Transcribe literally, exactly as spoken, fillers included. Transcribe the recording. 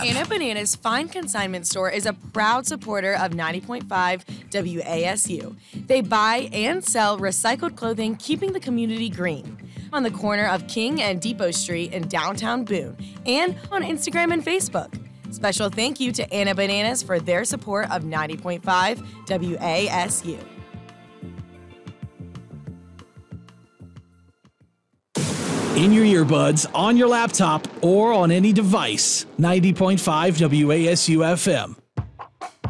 app. Anna Bananas Fine Consignment Store is a proud supporter of ninety point five W A S U. They buy and sell recycled clothing, keeping the community green. On the corner of King and Depot Street in downtown Boone, and on Instagram and Facebook. Special thank you to Anna Bananas for their support of ninety point five W A S U. In your earbuds, on your laptop, or on any device, ninety point five W A S U F M.